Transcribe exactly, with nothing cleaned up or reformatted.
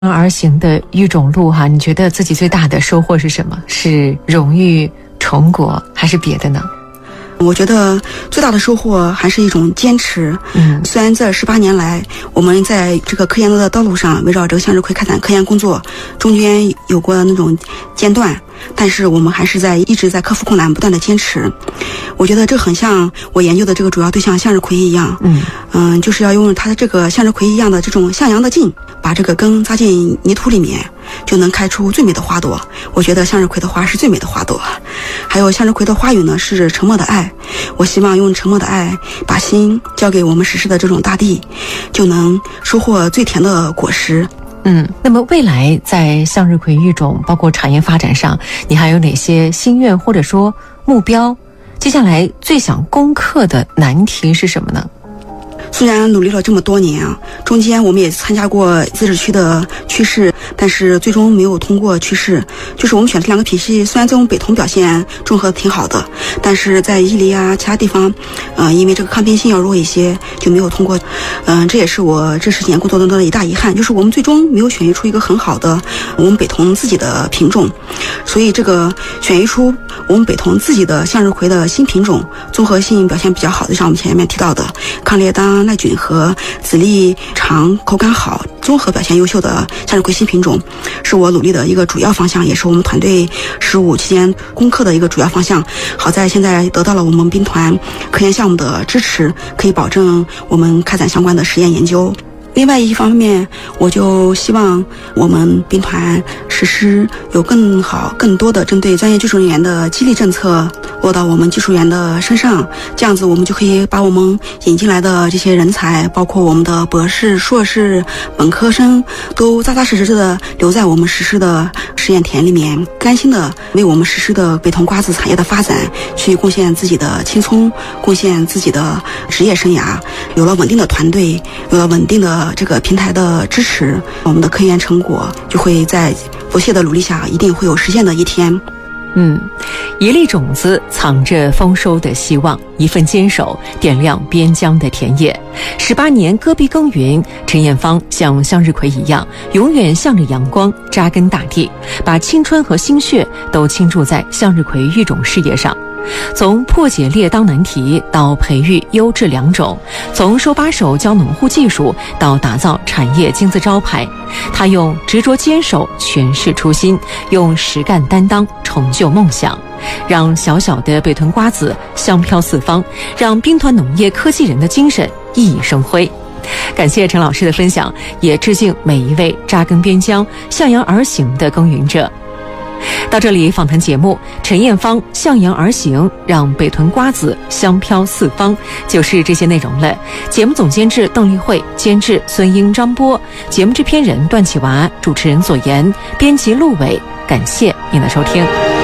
而行的育种路哈，你觉得自己最大的收获是什么？是荣誉、成果，还是别的呢？ 我觉得最大的收获还是一种坚持。 嗯， 虽然这十八年来，我们在这个科研的道路上围绕这个向日葵开展科研工作，中间有过那种间断，但是我们还是在一直在克服困难，不断的坚持。我觉得这很像我研究的这个主要对象向日葵一样， 嗯嗯，就是要用它的这个向日葵一样的这种向阳的劲，把这个根扎进泥土里面，就能开出最美的花朵。我觉得向日葵的花是最美的花朵。还有向日葵的花语呢，是沉默的爱。我希望用沉默的爱，把心交给我们实施的这种大地，就能收获最甜的果实。 嗯，那么未来在向日葵育种包括产业发展上，你还有哪些心愿或者说目标？接下来最想攻克的难题是什么呢？ 虽然努力了这么多年啊，中间我们也参加过自治区的趋势，但是最终没有通过趋势。就是我们选这两个品系，虽然在我们北通表现综合挺好的，但是在伊犁啊其他地方，呃，因为这个抗病性要弱一些，就没有通过。嗯、呃，这也是我这十几年工作当中的一大遗憾，就是我们最终没有选育出一个很好的我们北通自己的品种。所以这个选育出我们北通自己的向日葵的新品种，综合性表现比较好的，像我们前面提到的抗列当、耐菌和籽粒长、口感好、综合表现优秀的向日葵新品种，是我努力的一个主要方向，也是我们团队十五期间攻克的一个主要方向。好在现在得到了我们兵团科研项目的支持，可以保证我们开展相关的实验研究。另外一方面，我就希望我们兵团实施有更好、更多的针对专业技术人员的激励政策落到我们技术员的身上，这样子我们就可以把我们引进来的这些人才，包括我们的博士、硕士、本科生，都扎扎实实的留在我们实施的实验田里面，甘心的为我们实施的北通瓜子产业的发展去贡献自己的青葱，贡献自己的职业生涯。有了稳定的团队，有了稳定的这个平台的支持，我们的科研成果就会在不懈的努力下，一定会有实现的一天。 嗯，一粒种子藏着丰收的希望，一份坚守点亮边疆的田野。十八年戈壁耕耘，陈艳芳像向日葵一样，永远向着阳光扎根大地，把青春和心血都倾注在向日葵育种事业上。从破解列当难题到培育优质良种，从手把手教农户技术到打造产业金字招牌，他用执着坚守诠释初心，用实干担当成就梦想，让小小的北屯瓜子香飘四方，让兵团农业科技人的精神熠熠生辉。感谢陈老师的分享，也致敬每一位扎根边疆、向阳而行的耕耘者。到这里，访谈节目陈艳芳向阳而行，让北屯瓜子香飘四方，就是这些内容了。节目总监制邓丽慧，监制孙英、张波，节目制片人段启娃，主持人左岩，编辑陆伟。感谢您的收听。